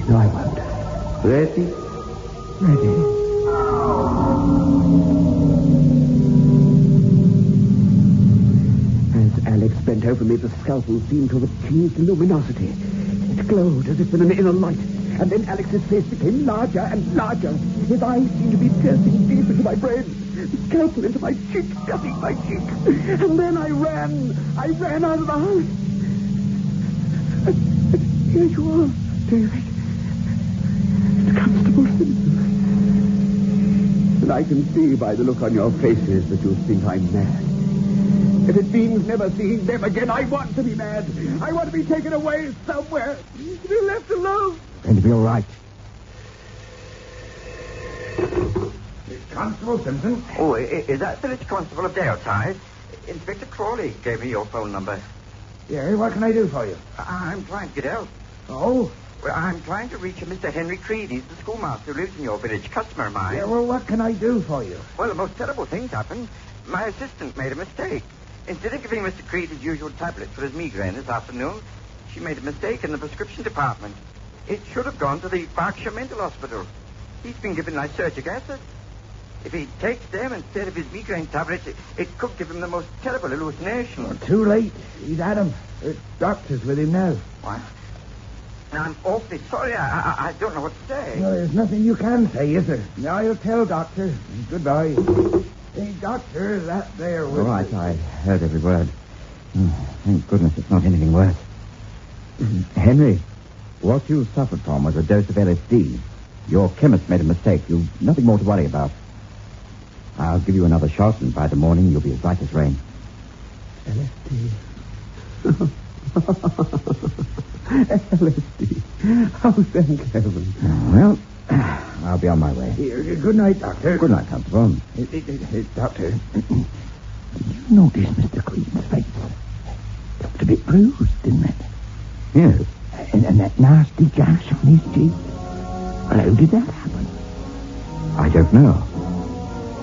No, I won't. Ready? Ready. As Alex bent over me, the scalpel seemed to have achieved luminosity. It glowed as if in an inner light. And then Alex's face became larger and larger. His eyes seemed to be piercing deep into my brain. The scalpel into my cheek, cutting my cheek. And then I ran. I ran out of the house. And here you are, David. It's Constable Simpson. And I can see by the look on your faces that you think I'm mad. If it means never seeing them again, I want to be mad. I want to be taken away somewhere. To be left alone. Going to be all right. It's Constable Simpson. Oh, is that Village Constable of Daleside? Inspector Crawley gave me your phone number. Yeah, what can I do for you? I'm trying to get help. Oh? Well, I'm trying to reach a Mr. Henry Creed. He's the schoolmaster who lives in your village, customer of mine. Yeah, well, what can I do for you? Well, the most terrible things happened. My assistant made a mistake. Instead of giving Mr. Creed his usual tablets for his migraine this afternoon, she made a mistake in the prescription department. It should have gone to the Berkshire Mental Hospital. He's been given lysergic acid. If he takes them instead of his migraine tablets, it could give him the most terrible hallucination. Oh, too late. He's had him. The doctor's with him now. What? I'm awfully sorry. I don't know what to say. No, there's nothing you can say, is there? Now I'll tell Doctor. Goodbye. Hey, Doctor, that there was... All right, I heard every word. Thank goodness it's not anything worse. Henry, what you suffered from was a dose of LSD. Your chemist made a mistake. You've nothing more to worry about. I'll give you another shot, and by the morning you'll be as light as rain. LSD. LSD. Oh, thank heaven. Well, I'll be on my way. Here, good night, Doctor. Good night, Constable. Doctor. Did you notice Mr. Creed's face? It looked a bit bruised, didn't it? Yes. And that nasty gash on his cheek. Well, how did that happen? I don't know.